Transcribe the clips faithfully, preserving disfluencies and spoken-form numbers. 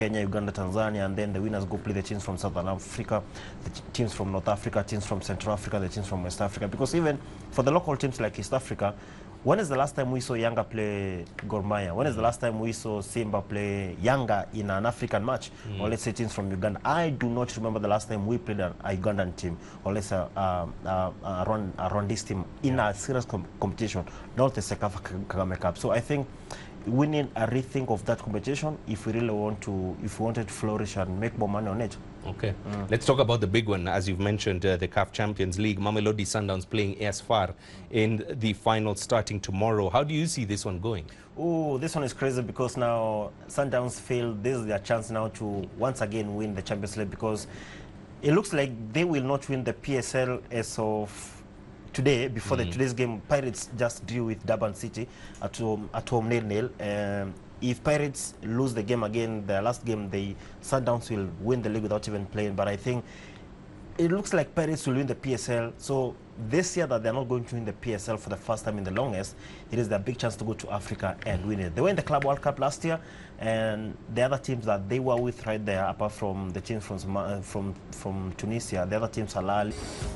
Kenya, Uganda, Tanzania, and then the winners go play the teams from Southern Africa, the teams from North Africa, teams from Central Africa, the teams from West Africa. Because even for the local teams like East Africa, when is the last time we saw Yanga play Gor Mahia? When is the last time we saw Simba play Yanga in an African match? Mm. Or let's say teams from Uganda. I do not remember the last time we played a, a Ugandan team, or let's say uh, uh, uh, around, around this team in yeah. a serious com competition, not the Sekafa Kagame Cup. So I think we need a rethink of that competition if we really want to, if we wanted to flourish and make more money on it. Okay, mm. let's talk about the big one. As you've mentioned, uh, the C A F Champions League, Mamelodi Sundowns playing A S F A R in the final starting tomorrow. How do you see this one going? Oh, this one is crazy because now Sundowns failed. This is their chance now to once again win the Champions League, because it looks like they will not win the P S L as of today. Before mm. the today's game, Pirates just drew with Durban City at home, at home nil nil. Um, if Pirates lose the game again, the last game, the Sundowns will win the league without even playing. But I think it looks like Pirates will win the P S L. So this year that they're not going to win the P S L for the first time in the longest, it is their big chance to go to Africa and win it. They were in the Club World Cup last year, and the other teams that they were with right there, apart from the teams from from from Tunisia, the other teams are Al Ahly.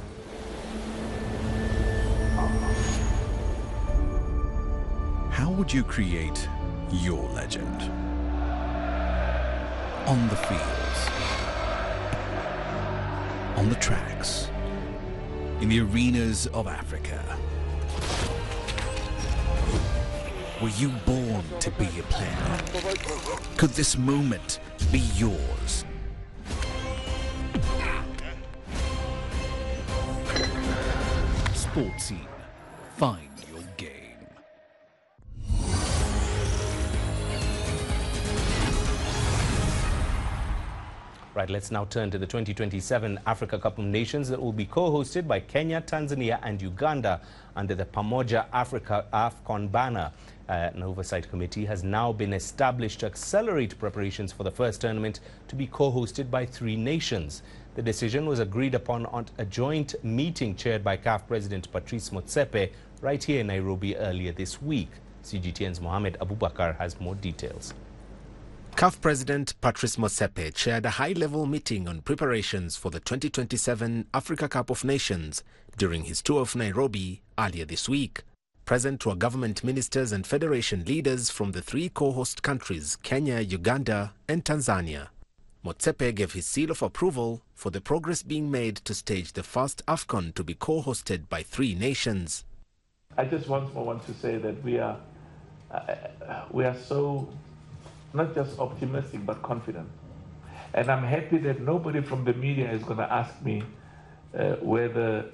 How would you create your legend? On the fields, on the tracks, in the arenas of Africa. Were you born to be a player? Could this moment be yours? Sports Scene. Find your game. Right, let's now turn to the twenty twenty-seven Africa Cup of Nations that will be co-hosted by Kenya, Tanzania and Uganda under the Pamoja Africa AFCON banner. Uh, an oversight committee has now been established to accelerate preparations for the first tournament to be co-hosted by three nations. The decision was agreed upon at a joint meeting chaired by C A F President Patrice Motsepe right here in Nairobi earlier this week. C G T N's Mohamed Abubakar has more details. C A F President Patrice Motsepe chaired a high-level meeting on preparations for the twenty twenty-seven Africa Cup of Nations during his tour of Nairobi earlier this week. Present were government ministers and federation leaders from the three co-host countries, Kenya, Uganda and Tanzania. Motsepe gave his seal of approval for the progress being made to stage the first AFCON to be co-hosted by three nations. I just once more want to say that we are, uh, we are so not just optimistic, but confident. And I'm happy that nobody from the media is going to ask me uh, whether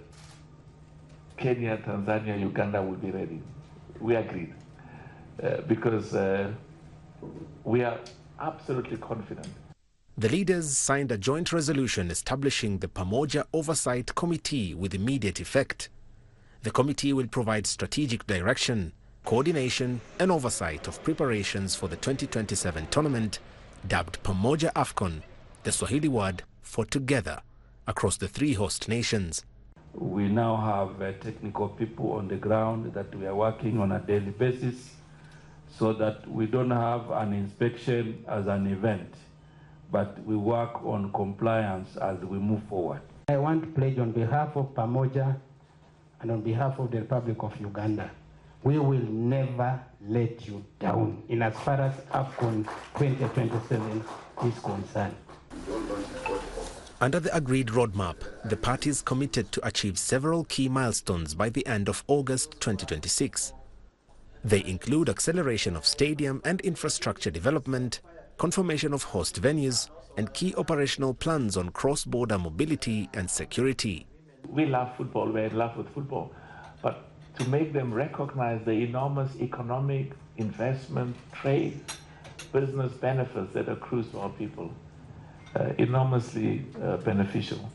Kenya, Tanzania, Uganda will be ready. We agreed. Uh, because uh, we are absolutely confident. The leaders signed a joint resolution establishing the Pamoja Oversight Committee with immediate effect. The committee will provide strategic direction, coordination and oversight of preparations for the twenty twenty-seven tournament, dubbed Pamoja AFCON, the Swahili word for together, across the three host nations. We now have uh, technical people on the ground that we are working on a daily basis so that we don't have an inspection as an event, but we work on compliance as we move forward. I want to pledge on behalf of Pamoja and on behalf of the Republic of Uganda, we will never let you down in as far as AFCON twenty twenty-seven is concerned. Under the agreed roadmap, the parties committed to achieve several key milestones by the end of August twenty twenty-six. They include acceleration of stadium and infrastructure development, confirmation of host venues, and key operational plans on cross-border mobility and security. We love football, we're in love with football, but to make them recognize the enormous economic, investment, trade, business benefits that accrues to our people, uh, enormously uh, beneficial.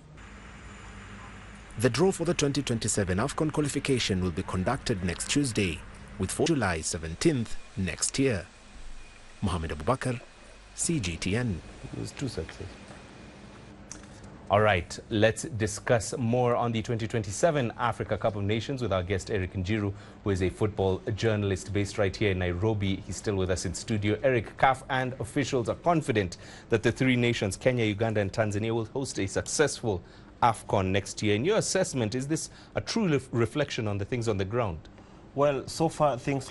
The draw for the twenty twenty-seven AFCON qualification will be conducted next Tuesday, with for July seventeenth next year. Mohamed Abubakar, C G T N. It was two success. All right, let's discuss more on the twenty twenty-seven Africa Cup of Nations with our guest Eric Njiru, who is a football journalist based right here in Nairobi. He's still with us in studio. Eric, C A F and officials are confident that the three nations, Kenya, Uganda and Tanzania, will host a successful AFCON next year. In your assessment, is this a true reflection on the things on the ground? Well, so far things